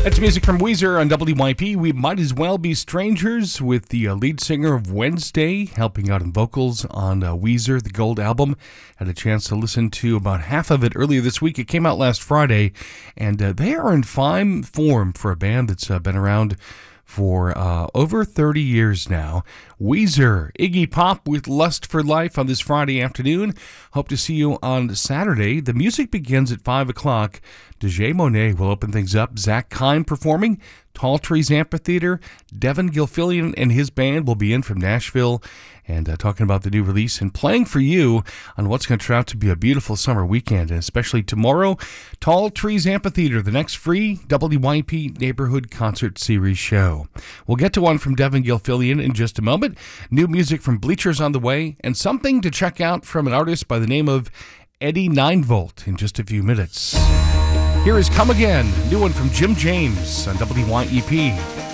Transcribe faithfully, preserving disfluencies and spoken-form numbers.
That's music from Weezer on W Y P. We might as well be strangers with the uh, lead singer of Wednesday, helping out in vocals on uh, Weezer, the Gold album. Had a chance to listen to about half of it earlier this week. It came out last Friday, and uh, they are in fine form for a band that's uh, been around for uh, over thirty years now. Weezer, Iggy Pop with Lust for Life on this Friday afternoon. Hope to see you on Saturday. The music begins at five o'clock. Deja Monet will open things up. Zach Kime performing. Tall Trees Amphitheater. Devin Gilfillian and his band will be in from Nashville and uh, talking about the new release and playing for you on what's going to turn out to be a beautiful summer weekend, and especially tomorrow. Tall Trees Amphitheater, the next free W Y P Neighborhood Concert Series show. We'll get to one from Devin Gilfillian in just a moment. New music from Bleachers on the way, and something to check out from an artist by the name of Eddie nine volt in just a few minutes. Here is Come Again, new one from Jim James on W Y E P.